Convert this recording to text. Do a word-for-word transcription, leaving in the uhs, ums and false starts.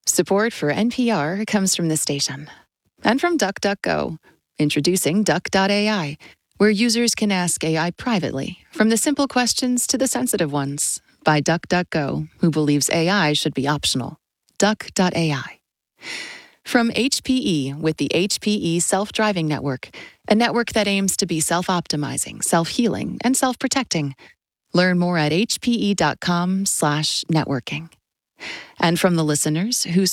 Support for N P R comes from this station and from DuckDuckGo. Introducing Duck dot A I, where users can ask A I privately, from the simple questions to the sensitive ones, by DuckDuckGo, who believes A I should be optional. Duck dot A I. From H P E with the H P E Self-Driving Network, a network that aims to be self-optimizing, self-healing, and self-protecting. Learn more at h p e dot com slash networking. And from the listeners who